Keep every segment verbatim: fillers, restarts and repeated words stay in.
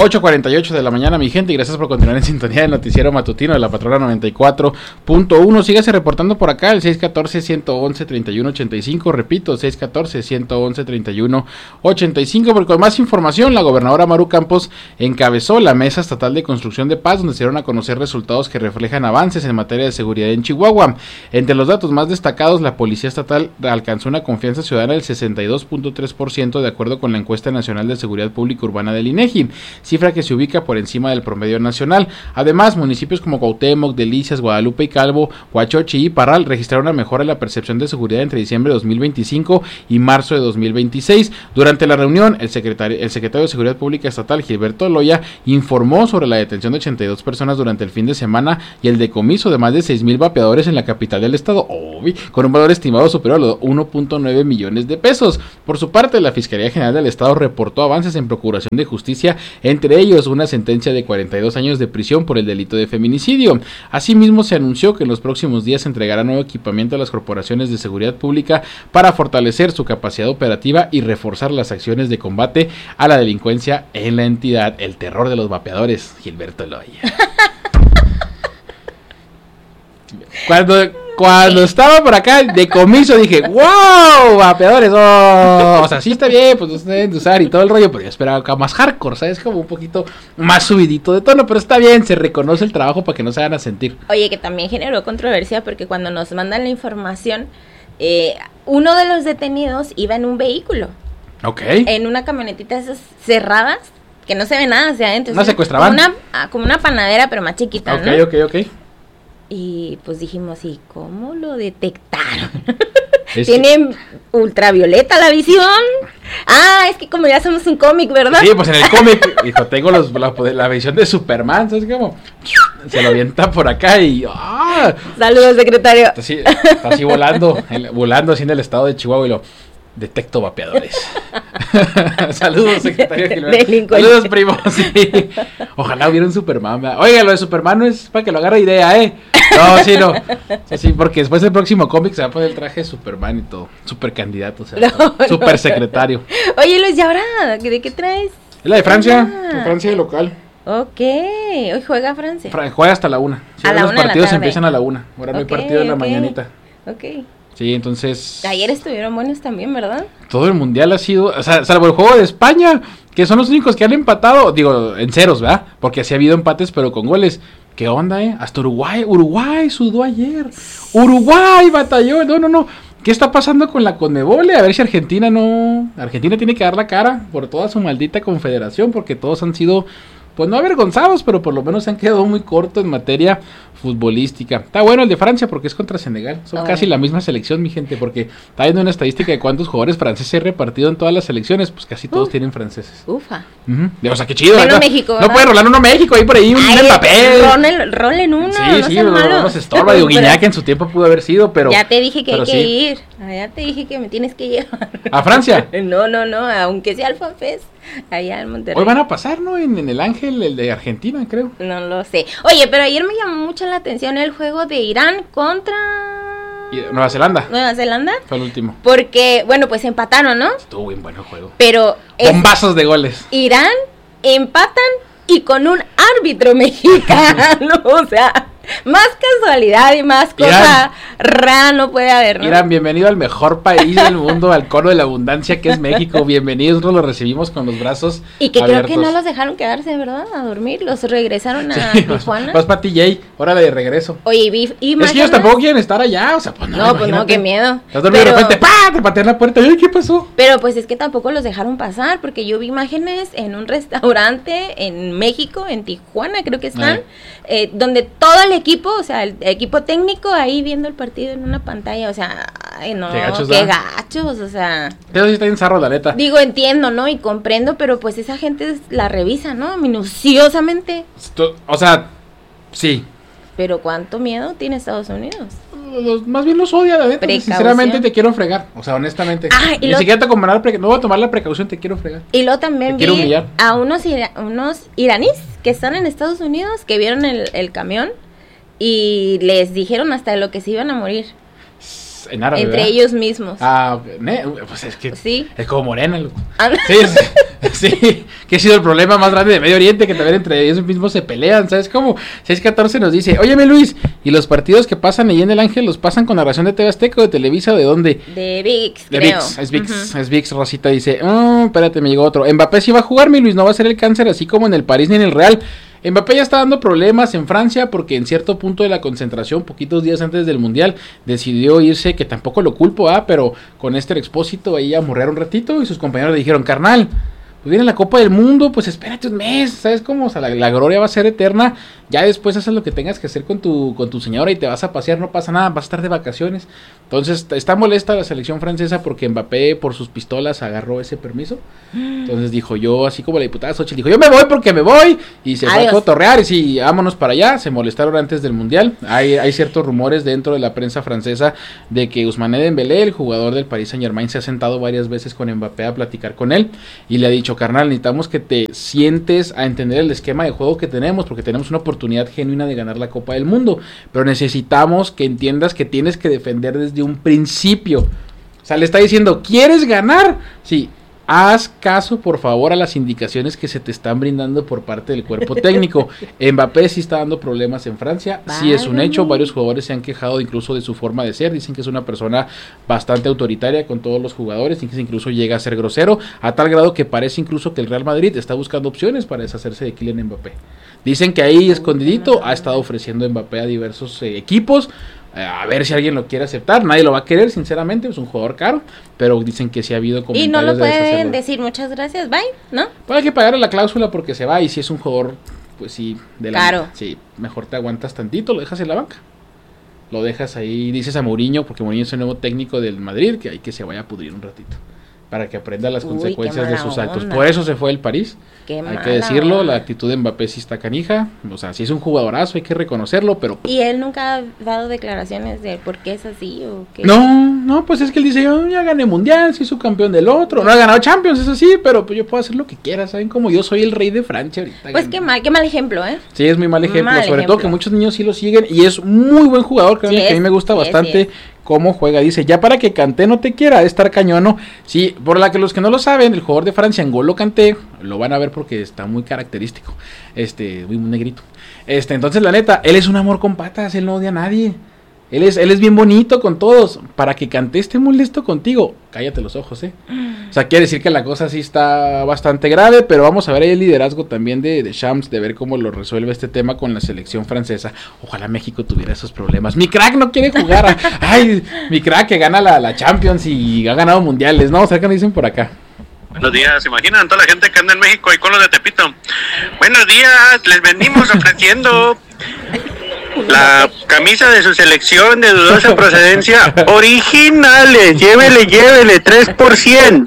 ocho cuarenta y ocho de la mañana, mi gente, y gracias por continuar en sintonía del noticiero matutino de la Patrona noventa y cuatro punto uno. Sígase reportando por acá, el seis uno cuatro, uno uno uno, tres uno ocho cinco, repito, seis uno cuatro, uno uno uno, tres uno ocho cinco, porque con más información, la gobernadora Maru Campos encabezó la Mesa Estatal de Construcción de Paz, donde se dieron a conocer resultados que reflejan avances en materia de seguridad en Chihuahua. Entre los datos más destacados, la Policía Estatal alcanzó una confianza ciudadana del sesenta y dos punto tres por ciento de acuerdo con la encuesta nacional de seguridad pública urbana del INEGI, cifra que se ubica por encima del promedio nacional. Además, municipios como Cuauhtémoc, Delicias, Guadalupe y Calvo, Huachochi y Parral registraron una mejora en la percepción de seguridad entre diciembre de dos mil veinticinco y marzo de dos mil veintiséis. Durante la reunión, el secretario, el secretario de Seguridad Pública Estatal, Gilberto Loya, informó sobre la detención de ochenta y dos personas durante el fin de semana y el decomiso de más de seis mil vapeadores en la capital del estado, oh, con un valor estimado superior a los uno punto nueve millones de pesos. Por su parte, la Fiscalía General del Estado reportó avances en procuración de justicia, entre ellos una sentencia de cuarenta y dos años de prisión por el delito de feminicidio. Asimismo, se anunció que en los próximos días se entregará nuevo equipamiento a las corporaciones de seguridad pública para fortalecer su capacidad operativa y reforzar las acciones de combate a la delincuencia en la entidad. El terror de los vapeadores, Gilberto Loya. Cuando, cuando estaba por acá de decomiso dije, wow, vapeadores, oh, o sea, sí está bien, pues ustedes deben de usar y todo el rollo, pero yo esperaba acá más hardcore, ¿sabes? Como un poquito más subidito de tono, pero está bien, se reconoce el trabajo para que no se hagan a sentir. Oye, que también generó controversia porque cuando nos mandan la información, eh, uno de los detenidos iba en un vehículo. Ok. En una camionetita esas cerradas, que no se ve nada hacia adentro. ¿No secuestraban? Como una, como una panadera, pero más chiquita, Ok, ¿no? ok, ok. Y pues dijimos, ¿y cómo lo detectaron? Es ¿Tienen que... ultravioleta la visión? Ah, es que como ya somos un cómic, ¿verdad? Sí, pues en el cómic, hijo, tengo los, la, la visión de Superman, ¿sabes cómo? Se lo avienta por acá y... ¡ah! Saludos, secretario. Está así, está así volando, el, volando así en el estado de Chihuahua y lo... detecto vapeadores. Saludos, secretario Gilberto. Saludos, primo. Sí. Ojalá hubiera un Superman, ¿verdad? Oiga, lo de Superman no es para que lo agarre idea, ¿eh? No, sí, no. Sí, sí, porque después del próximo cómic se va a poner el traje de Superman y todo. Super candidato, o sea, no, super no. secretario. Oye, Luis, ¿y ahora de qué traes? Es la de Francia, ah. Francia de local. Ok, hoy juega Francia. Fra- juega hasta la una. Sí, a la los una partidos la empiezan a la una. Ahora no hay okay, partido en la okay. mañanita. Ok. Sí, entonces... Ayer estuvieron buenos también, ¿verdad? Todo el mundial ha sido... O sea, salvo el juego de España, que son los únicos que han empatado, digo, en ceros, ¿verdad? Porque sí ha habido empates, pero con goles. ¿Qué onda, eh? Hasta Uruguay, Uruguay sudó ayer. Uruguay batalló, no, no, no. ¿Qué está pasando con la Conmebol? A ver si Argentina no... Argentina tiene que dar la cara por toda su maldita confederación, porque todos han sido... pues no avergonzados, pero por lo menos se han quedado muy cortos en materia futbolística. Está bueno el de Francia porque es contra Senegal. Son oh. casi la misma selección, mi gente, porque está viendo una estadística de cuántos jugadores franceses he repartido en todas las selecciones, pues casi todos uh, tienen franceses. Ufa. Uh-huh. O sea, qué chido. Bueno, México, no puede rolar uno México ahí por ahí, un Mbappé. Rolen, rolen uno, sí, no sí, sean malos. No se estorba. Digo, Guiñac en su tiempo pudo haber sido, pero... Ya te dije que hay que sí. ir. Ya te dije que me tienes que llevar. ¿A Francia? No, no, no, aunque sea el FanFest. Allá en Monterrey. Hoy van a pasar, ¿no? En, en el Ángel, el de Argentina, creo. No lo sé. Oye, pero ayer me llamó mucho la atención el juego de Irán contra... Nueva Zelanda. Nueva Zelanda. Fue el último. Porque, bueno, pues empataron, ¿no? Estuvo bien bueno el juego. Pero... bombazos de goles. Irán empatan y con un árbitro mexicano. O sea... Más casualidad y más cosa rara no puede haber, ¿no? Irán, bienvenido al mejor país del mundo, al cono de la abundancia que es México. Bienvenidos, nosotros los recibimos con los brazos Y que abiertos. Creo que no los dejaron quedarse, ¿verdad? A dormir, los regresaron a sí, Tijuana. Vas, vas para T J, hora de regreso. Oye, vi imágenes. Es que ellos tampoco quieren estar allá, o sea, pues no. No, pues no, qué miedo. Estás dormido pero... de repente, ¡pah! Te patean la puerta, ¡ay, qué pasó! Pero pues es que tampoco los dejaron pasar, porque yo vi imágenes en un restaurante en México, en Tijuana, creo que están, eh. Eh, donde todo el equipo, o sea, el equipo técnico ahí viendo el partido en una pantalla, o sea, ay no, qué gachos, qué gachos o sea. Eso sí está en zarro, la neta. Digo, entiendo, ¿no? Y comprendo, pero pues esa gente la revisa, ¿no? Minuciosamente. Esto, o sea, sí. Pero ¿cuánto miedo tiene Estados Unidos? Los, más bien los odia, la neta. Sinceramente te quiero fregar, o sea, honestamente. Ah, Ni lo... siquiera te comandar, no voy a tomar la precaución, te quiero fregar. Y luego también te vi a unos, ira, unos iraníes que están en Estados Unidos, que vieron el, el camión y les dijeron hasta lo que se iban a morir. En árabe, entre ¿verdad? Ellos mismos. Ah, ne, pues es que sí. es como morena. Ah, sí, sí, sí. que ha sido el problema más grande de Medio Oriente, que también entre ellos mismos se pelean, ¿sabes cómo? seis catorce nos dice, óyeme Luis, ¿y los partidos que pasan ahí en el Ángel los pasan con narración de T V Azteca o de Televisa o de dónde? De ViX, De creo. ViX, es ViX, Uh-huh. es ViX. Rosita dice, oh, espérate, me llegó otro. Mbappé sí va a jugar, mi Luis, no va a ser el cáncer así como en el París ni en el Real. Mbappé ya está dando problemas en Francia porque en cierto punto de la concentración, poquitos días antes del Mundial, decidió irse, que tampoco lo culpo, ah, pero con este Expósito ahí a morrear un ratito y sus compañeros le dijeron, carnal, pues viene la Copa del Mundo, pues espérate un mes, ¿sabes cómo? O sea, la, la gloria va a ser eterna, ya después haces lo que tengas que hacer con tu, con tu señora y te vas a pasear, no pasa nada, vas a estar de vacaciones. Entonces, está molesta la selección francesa porque Mbappé por sus pistolas agarró ese permiso. Entonces dijo yo, así como la diputada Xochitl, dijo, yo me voy porque me voy, y se fue a cotorrear, y sí, vámonos para allá. Se molestaron antes del Mundial. Hay, hay ciertos rumores dentro de la prensa francesa de que Ousmane Dembélé, el jugador del Paris Saint Germain, se ha sentado varias veces con Mbappé a platicar con él, y le ha dicho, carnal, necesitamos que te sientes a entender el esquema de juego que tenemos, porque tenemos una oportunidad genuina de ganar la Copa del Mundo, pero necesitamos que entiendas que tienes que defender desde un principio. O sea, le está diciendo, ¿quieres ganar? Sí. Haz caso, por favor, a las indicaciones que se te están brindando por parte del cuerpo técnico. Mbappé sí está dando problemas en Francia, vale. Sí es un hecho, varios jugadores se han quejado incluso de su forma de ser, dicen que es una persona bastante autoritaria con todos los jugadores, dicen que incluso llega a ser grosero, a tal grado que parece incluso que el Real Madrid está buscando opciones para deshacerse de Kylian Mbappé. Dicen que ahí escondidito ha estado ofreciendo Mbappé a diversos eh, equipos, a ver si alguien lo quiere aceptar. Nadie lo va a querer, sinceramente, es un jugador caro, pero dicen que sí ha habido comentarios. Y no lo de pueden decir muchas gracias, bye, ¿no? Pues hay que pagarle la cláusula porque se va, y si es un jugador, pues sí, de la claro. Sí, mejor te aguantas tantito, lo dejas en la banca. Lo dejas ahí, dices a Mourinho, porque Mourinho es el nuevo técnico del Madrid, que hay que se vaya a pudrir un ratito, para que aprenda las Uy, consecuencias de sus actos. Por eso se fue el París. Qué hay que decirlo, onda. La actitud de Mbappé sí está canija. O sea, sí es un jugadorazo, hay que reconocerlo, pero... ¿Y él nunca ha dado declaraciones de por qué es así o qué? No, no, pues es que él dice, yo ya gané mundial, soy su campeón del otro. No ha ganado Champions, eso sí, pero pues yo puedo hacer lo que quiera, ¿saben? Como yo soy el rey de Francia ahorita. Pues qué mal, qué mal ejemplo, ¿eh? Sí, es muy mal ejemplo, mal sobre ejemplo. todo que muchos niños sí lo siguen, y es muy buen jugador, créanme sí que a mí me gusta sí bastante es, sí cómo juega. Dice, ya para que Kanté no te quiera, de estar cañono. Sí, por la que los que no lo saben, el jugador de Francia, N'Golo Kanté, lo van a ver porque está muy característico, este, muy negrito. Este, entonces la neta, él es un amor con patas, él no odia a nadie. Él es, él es bien bonito con todos. Para que Kanté esté molesto contigo, cállate los ojos, eh. O sea, quiere decir que la cosa sí está bastante grave, pero vamos a ver ahí el liderazgo también de, de Shams, de ver cómo lo resuelve este tema con la selección francesa. Ojalá México tuviera esos problemas. Mi crack no quiere jugar. A, ay, mi crack que gana la, la Champions y ha ganado mundiales. No, o sea, que me dicen por acá. Buenos días, imaginan toda la gente que anda en México y con los de Tepito. Buenos días, les venimos ofreciendo la camisa de su selección de dudosa procedencia, originales, llévele, llévele, tres por cien.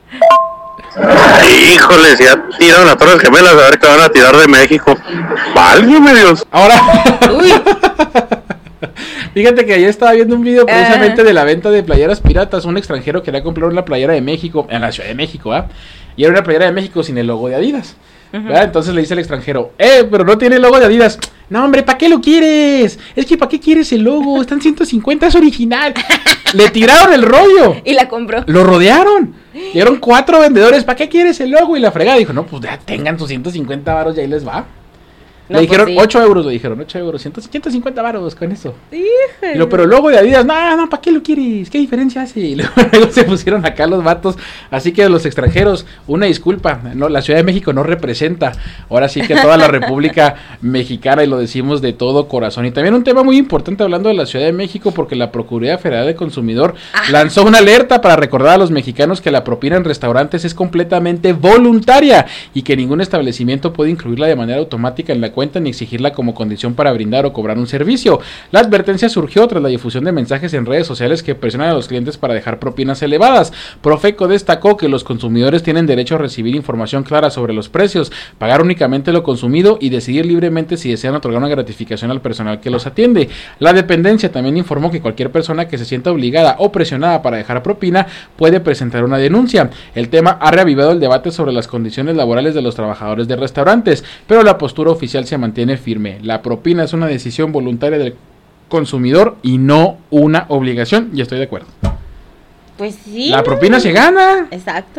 Híjoles, ya tiraron las Torres Gemelas, a ver qué van a tirar de México. Válgame Dios. Ahora, uy. Fíjate que ayer estaba viendo un video precisamente uh. de la venta de playeras piratas. Un extranjero quería comprar una playera de México, en la Ciudad de México, ¿ah? ¿eh? Y era una playera de México sin el logo de Adidas. Uh-huh. Entonces le dice al extranjero, eh, pero no tiene el logo de Adidas. No, hombre, ¿para qué lo quieres? Es que ¿para qué quieres el logo? Están ciento cincuenta, es original. Le tiraron el rollo. Y la compró. Lo rodearon. Dieron cuatro vendedores, ¿para qué quieres el logo? Y la fregada dijo, no, pues ya tengan sus ciento cincuenta varos y ahí les va. No, le dijeron pues sí. ocho euros, le dijeron ocho euros, ciento cincuenta varos con eso. Y lo, pero el logo de Adidas, no, no, ¿para qué lo quieres? ¿Qué diferencia hace? Y luego se pusieron acá los vatos. Así que los extranjeros, una disculpa, no, la Ciudad de México no representa, ahora sí que toda la República Mexicana, y lo decimos de todo corazón. Y también un tema muy importante hablando de la Ciudad de México, porque la Procuraduría Federal del Consumidor ah. lanzó una alerta para recordar a los mexicanos que la propina en restaurantes es completamente voluntaria y que ningún establecimiento puede incluirla de manera automática en la cuenta ni exigirla como condición para brindar o cobrar un servicio. La advertencia surgió tras la difusión de mensajes en redes sociales que presionan a los clientes para dejar propinas elevadas. Profeco destacó que los consumidores tienen derecho a recibir información clara sobre los precios, pagar únicamente lo consumido y decidir libremente si desean otorgar una gratificación al personal que los atiende. La dependencia también informó que cualquier persona que se sienta obligada o presionada para dejar propina puede presentar una denuncia. El tema ha reavivado el debate sobre las condiciones laborales de los trabajadores de restaurantes, pero la postura oficial se mantiene firme. La propina es una decisión voluntaria del consumidor y no una obligación, y estoy de acuerdo. Pues sí. La propina se gana. Exacto.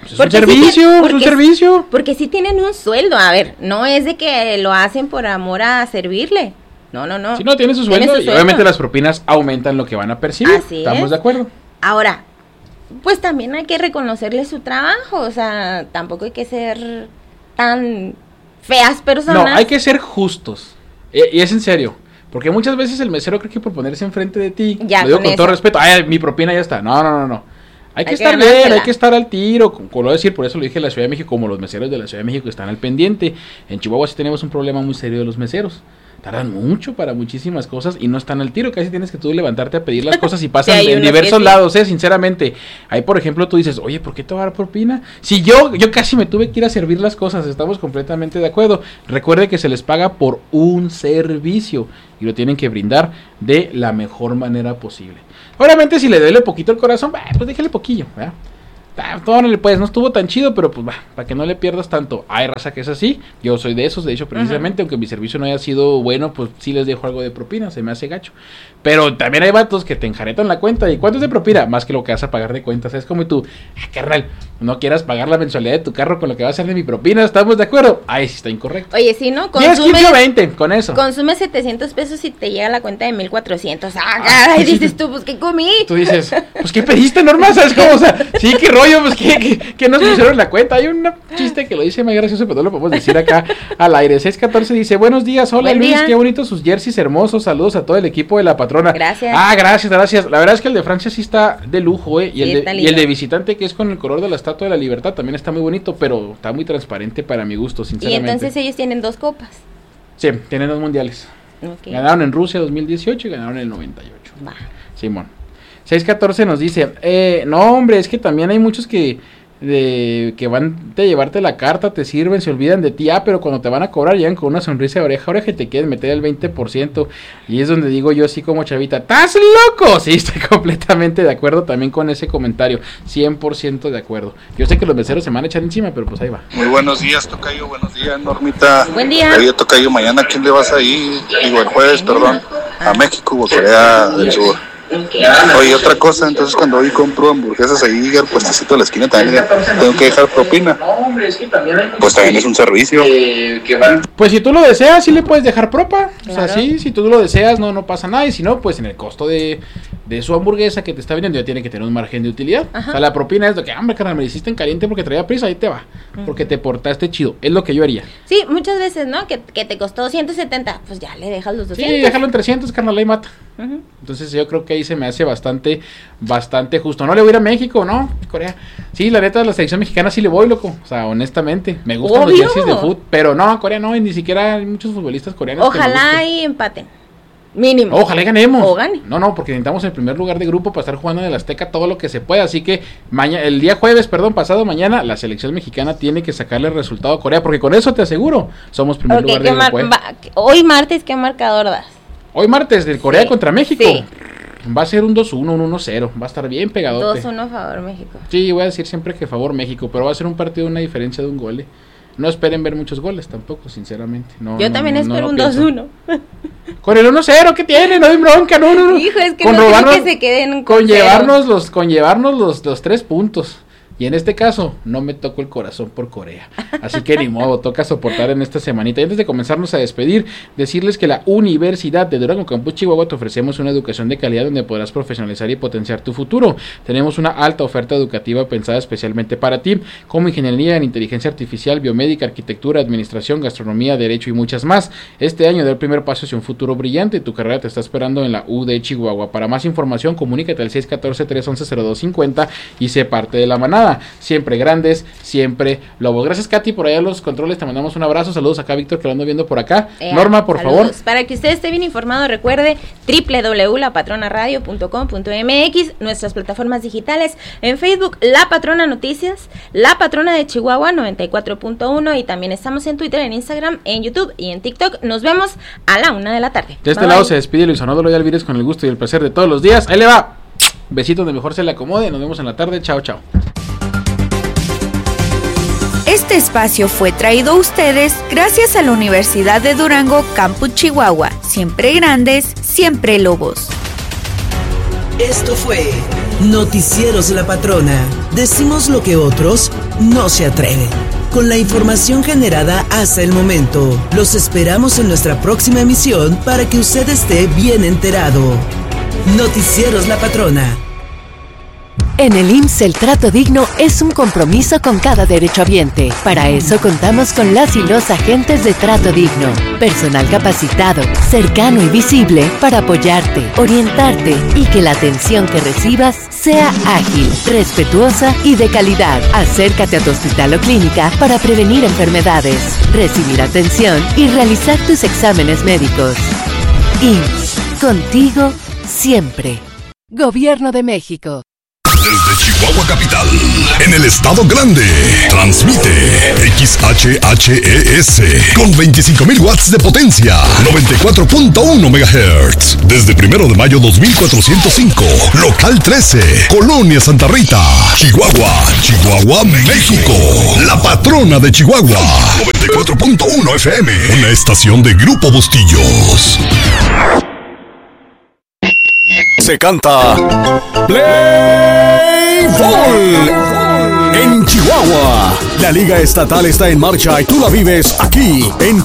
Pues es un servicio, sí, es un servicio. Porque sí tienen un sueldo, a ver, no es de que lo hacen por amor a servirle. No, no, no. Si no, tiene su sueldo, Tiene su y sueldo. obviamente las propinas aumentan lo que van a percibir. Así ¿Estamos es. de acuerdo? Ahora, pues también hay que reconocerle su trabajo, o sea, tampoco hay que ser tan feas personas. No, hay que ser justos. Y, y es en serio. Porque muchas veces el mesero cree que por ponerse enfrente de ti, Ya, lo digo con con todo eso. respeto, ay, mi propina ya está. No, no, no, no. Hay que Hay que estar bien, ganársela. hay que estar al tiro, como como lo voy a decir, por eso lo dije en la Ciudad de México, como los meseros de la Ciudad de México están al pendiente. En Chihuahua sí tenemos un problema muy serio de los meseros. Tardan mucho para muchísimas cosas y no están al tiro. Casi tienes que tú levantarte a pedir las cosas y pasan Sí, hay en unos diversos que sí. lados, eh, sinceramente. Ahí, por ejemplo, tú dices, oye, ¿por qué te voy a dar propina? Si yo, yo casi me tuve que ir a servir las cosas, estamos completamente de acuerdo. Recuerde que se les paga por un servicio y lo tienen que brindar de la mejor manera posible. Obviamente, si le duele poquito el corazón, bah, pues déjale poquillo, ¿verdad? Ah, todo no le puedes, no estuvo tan chido, pero pues va, para que no le pierdas tanto. Hay raza que es así, yo soy de esos, de hecho, precisamente, uh-huh. aunque mi servicio no haya sido bueno, pues sí les dejo algo de propina, se me hace gacho. Pero también hay vatos que te enjaretan la cuenta. ¿Y cuánto es de propina? Más que lo que vas a pagar de cuentas. Es como tú, ah, carnal, no quieras pagar la mensualidad de tu carro con lo que va a ser de mi propina, ¿estamos de acuerdo? Ahí sí está incorrecto. Oye, sí, ¿no? diez, quince o veinte, con eso. Consume setecientos pesos y te llega la cuenta de mil cuatrocientos. Ah, caray, dices tú, pues, ¿qué comí? Tú dices, pues, ¿qué pediste, Norma? ¿Sabes cómo? O sea, sí, qué rollo, pues, ¿qué, qué, qué nos pusieron en la cuenta? Hay un chiste que lo dice muy gracioso, pero no lo podemos decir acá al aire. seis catorce dice, buenos días, hola Buen Luis, día. Qué bonitos sus jerseys hermosos, saludos a todo el equipo de La Patrona. Gracias. Ah, gracias, gracias. La verdad es que el de Francia sí está de lujo, ¿eh? Y, Sí, el, está de, y lindo. el de visitante, que es con el color de la Estatua de la Libertad, también está muy bonito, pero está muy transparente para mi gusto, Y sinceramente. entonces ellos tienen dos copas. Sí, tienen dos mundiales. Okay. Ganaron en Rusia dos mil dieciocho y ganaron en el noventa y ocho. Va. Simón. seis catorce nos dice, eh, no hombre, es que también hay muchos que de que van a llevarte la carta, te sirven, se olvidan de ti, ah, pero cuando te van a cobrar llegan con una sonrisa de oreja a oreja y te quieren meter el veinte por ciento. Y es donde digo yo así como chavita, ¿estás loco? Sí, estoy completamente de acuerdo también con ese comentario, cien por ciento de acuerdo. Yo sé que los meseros se me van a echar encima, pero pues ahí va. Muy buenos días, Tocayo, buenos días, Normita. Buen día. Oye, Tocayo, mañana, ¿a quién le vas a ir? Digo, el jueves, perdón, a México o Corea del Sur. Oye, otra cosa, entonces cuando hoy compro hamburguesas ahí al puestecito de la esquina también tengo que dejar propina. Pues también es un servicio. Pues si tú lo deseas, sí le puedes dejar propa. Claro. O sea, sí, si tú lo deseas, no, no pasa nada. Y si no, pues en el costo de, de su hamburguesa que te está vendiendo ya tiene que tener un margen de utilidad. Ajá. O sea, la propina es lo que, hombre, carnal, me hiciste en caliente porque traía prisa, ahí te va. Uh-huh. Porque te portaste chido. Es lo que yo haría. Sí, muchas veces, ¿no? Que, que te costó ciento setenta, pues ya le dejas los doscientos. Sí, déjalo en trescientos, carnal, ahí mata. Uh-huh. Entonces yo creo que ahí se me hace bastante, bastante justo. No le voy a ir a México, ¿no? Corea. Sí, la neta, a la selección mexicana sí le voy, loco. O sea, honestamente, me gustan Obvio. los jerseys de fútbol. Pero no, Corea no, y ni siquiera hay muchos futbolistas coreanos. Ojalá y empaten. Mínimo. Ojalá y ganemos. O gane. No, no, porque necesitamos el primer lugar de grupo para estar jugando en el Azteca todo lo que se pueda. Así que mañana, el día jueves, perdón, pasado mañana, la selección mexicana tiene que sacarle el resultado a Corea. Porque con eso te aseguro, somos primer Okay, lugar de ¿qué grupo. mar- ¿eh? va- hoy martes, ¿qué marcador das? Hoy martes, del Corea Sí, contra México. sí. Va a ser un dos uno, un uno cero. Va a estar bien pegadote. dos uno favor México. Sí, voy a decir siempre que favor México, pero va a ser un partido de una diferencia de un gol. ¿eh? No esperen ver muchos goles tampoco, sinceramente. No, Yo no, también no, espero no un pienso. dos uno. Con el uno cero, ¿qué tiene? No hay bronca, no, no, no. Hijo, es que Con no quiero robarnos- que se queden con con llevarnos cero. los con llevarnos los, los tres puntos. Y en este caso, no me toco el corazón por Corea. Así que ni modo, toca soportar en esta semanita. Y antes de comenzarnos a despedir, decirles que la Universidad de Durango Campus Chihuahua te ofrecemos una educación de calidad donde podrás profesionalizar y potenciar tu futuro. Tenemos una alta oferta educativa pensada especialmente para ti, como ingeniería en inteligencia artificial, biomédica, arquitectura, administración, gastronomía, derecho y muchas más. Este año da el primer paso hacia un futuro brillante. Tu carrera te está esperando en la U de Chihuahua. Para más información, comunícate al seis uno cuatro, tres uno uno, cero dos cinco cero y sé parte de la manada. Siempre grandes, siempre lobos. Gracias, Katy, por allá los controles. Te mandamos un abrazo. Saludos acá, Víctor, que lo ando viendo por acá. Ea, Norma, por saludos. favor. Para que usted esté bien informado, recuerde doble u doble u doble u punto la patrona radio punto com punto m x, nuestras plataformas digitales en Facebook, La Patrona Noticias, La Patrona de Chihuahua noventa y cuatro punto uno y también estamos en Twitter, en Instagram, en YouTube y en TikTok. Nos vemos a la una de la tarde. De este Bye, lado bye. se despide Luis Arnoldo Loya Alvírez con el gusto y el placer de todos los días. Ahí le va. Besito donde mejor se le acomode. Nos vemos en la tarde. Chao, chao. Este espacio fue traído a ustedes gracias a la Universidad de Durango Campus Chihuahua. Siempre grandes, siempre lobos. Esto fue Noticieros La Patrona. Decimos lo que otros no se atreven. Con la información generada hasta el momento. Los esperamos en nuestra próxima emisión para que usted esté bien enterado. Noticieros La Patrona. En el I M S S el trato digno es un compromiso con cada derechohabiente. Para eso contamos con las y los agentes de trato digno. Personal capacitado, cercano y visible para apoyarte, orientarte y que la atención que recibas sea ágil, respetuosa y de calidad. Acércate a tu hospital o clínica para prevenir enfermedades, recibir atención y realizar tus exámenes médicos. I M S S, contigo siempre. Gobierno de México. Desde Chihuahua Capital, en el Estado Grande, transmite X H H E S con veinticinco mil watts de potencia, noventa y cuatro punto uno megahertz. Desde primero de mayo dos mil cuatrocientos cinco, local trece, Colonia Santa Rita, Chihuahua, Chihuahua, México. La patrona de Chihuahua, noventa y cuatro punto uno F M, una estación de Grupo Bustillos. Se canta Play Ball en Chihuahua. La Liga Estatal está en marcha y tú la vives aquí en